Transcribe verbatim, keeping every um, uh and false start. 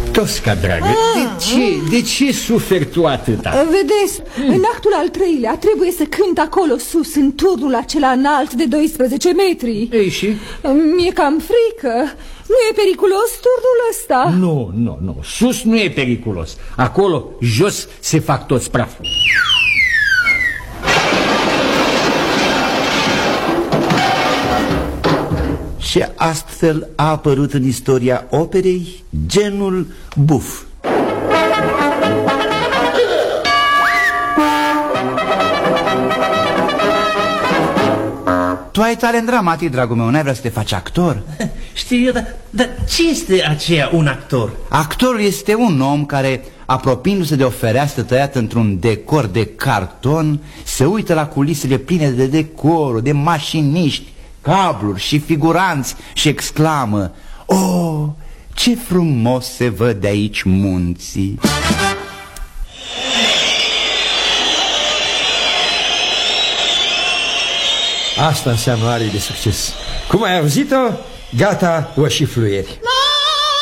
Tosca, dragă, de ce, de ce suferi tu atâta? Vedeți, în actul al treilea trebuie să cânt acolo sus, în turnul acela înalt de doisprezece metri. Ei, și? Mi-e cam frică. Nu e periculos turnul ăsta? Nu, nu, nu, sus nu e periculos. Acolo, jos, se fac toți praful. Și astfel a apărut în istoria operei genul buf. Tu ai talent dramatic, dragul meu, n-ai vrea să te faci actor? Știu eu, dar, dar ce este aceea un actor? Actorul este un om care, apropiindu-se de o fereastră tăiată într-un decor de carton, se uită la culisele pline de decoruri, de mașiniști, cabluri și figuranți și exclamă: "Oh, ce frumos se văd de aici munții!" Asta înseamnă arie de succes. Cum ai auzit-o? Gata, o și fluieri.